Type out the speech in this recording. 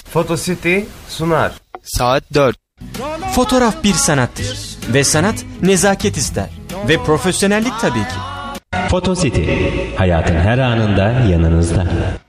Photocity sunar. Saat 4. Fotoğraf bir sanattır ve sanat nezaket ister ve profesyonellik tabii ki. Photocity, hayatın her anında yanınızda.